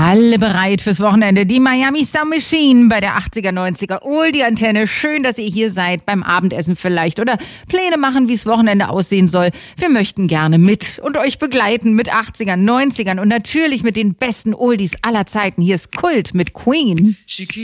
Alle bereit fürs Wochenende. Die Miami Sound Machine bei der 80er, 90er Oldie-Antenne. Schön, dass ihr hier seid, beim Abendessen vielleicht oder Pläne machen, wie es Wochenende aussehen soll. Wir möchten gerne mit und euch begleiten mit 80ern, 90ern und natürlich mit den besten Oldies aller Zeiten. Hier ist Kult mit Queen.